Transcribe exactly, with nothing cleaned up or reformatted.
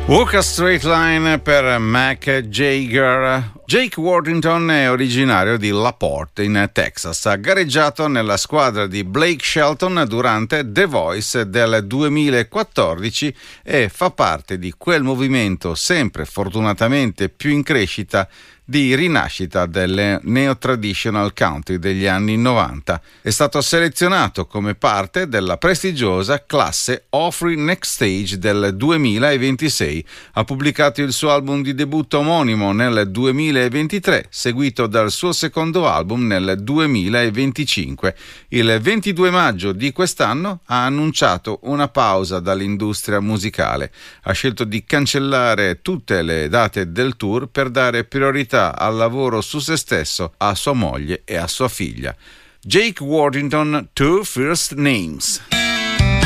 Walk a Straight Line per Mick Jagger. Jake Worthington è originario di La Porte in Texas, ha gareggiato nella squadra di Blake Shelton durante The Voice del duemilaquattordici e fa parte di quel movimento sempre fortunatamente più in crescita di rinascita delle neo-traditional country degli anni novanta. È stato selezionato come parte della prestigiosa classe Opry Next Stage del duemilaventisei. Ha pubblicato il suo album di debutto omonimo nel duemilaventitré, seguito dal suo secondo album nel duemilaventicinque. Il ventidue maggio di quest'anno ha annunciato una pausa dall'industria musicale. Ha scelto di cancellare tutte le date del tour per dare priorità al lavoro su se stesso, a sua moglie e a sua figlia. Jake Worthington, Two First Names.